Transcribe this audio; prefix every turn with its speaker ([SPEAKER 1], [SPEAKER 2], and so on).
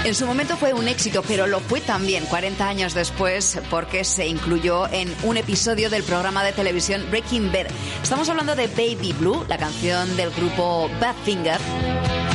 [SPEAKER 1] En su momento fue un éxito, pero lo fue también 40 años después porque se incluyó en un episodio del programa de televisión Breaking Bad. Estamos hablando de Baby Blue, la canción del grupo Badfinger.